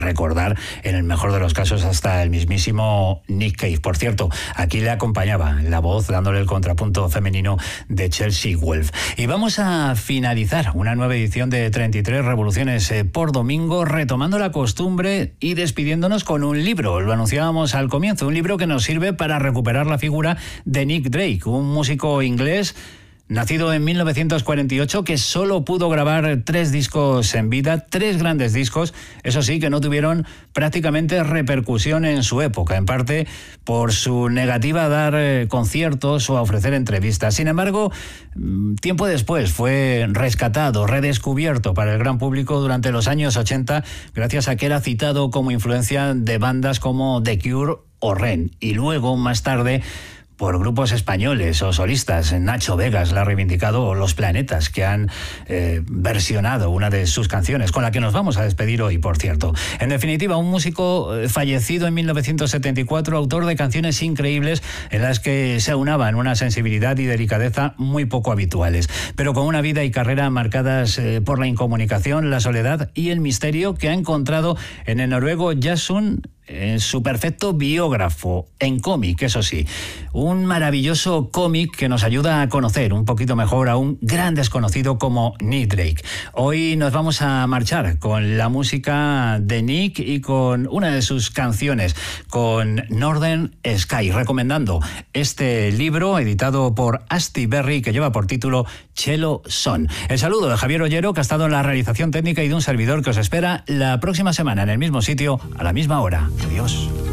recordar en el mejor de los casos hasta el mismísimo Nick Cave. Por cierto, aquí le acompañaba la voz dándole el contrapunto femenino de Chelsea Wolfe. Y vamos a finalizar una nueva edición de 33 Revoluciones por domingo, retomando la costumbre y despidiéndonos con un libro. Lo anunciábamos al comienzo, un libro que nos sirve para recuperar la figura de Nick Drake, un músico inglés nacido en 1948, que solo pudo grabar 3 discos en vida, 3 grandes discos, eso sí, que no tuvieron prácticamente repercusión en su época, en parte por su negativa a dar conciertos o a ofrecer entrevistas. Sin embargo, tiempo después fue rescatado, redescubierto para el gran público durante los años 80, gracias a que era citado como influencia de bandas como The Cure o Ren, y luego, más tarde, por grupos españoles o solistas. Nacho Vegas la ha reivindicado, o Los Planetas, que han versionado una de sus canciones, con la que nos vamos a despedir hoy, por cierto. En definitiva, un músico fallecido en 1974, autor de canciones increíbles en las que se aunaban una sensibilidad y delicadeza muy poco habituales, pero con una vida y carrera marcadas por la incomunicación, la soledad y el misterio que ha encontrado en el noruego Jason, en su perfecto biógrafo, en cómic, eso sí. Un maravilloso cómic que nos ayuda a conocer un poquito mejor a un gran desconocido como Nick Drake. Hoy nos vamos a marchar con la música de Nick y con una de sus canciones, con Northern Sky, recomendando este libro editado por Asti Berry, que lleva por título Cello Son. El saludo de Javier Ollero, que ha estado en la realización técnica, y de un servidor que os espera la próxima semana en el mismo sitio, a la misma hora. Adiós.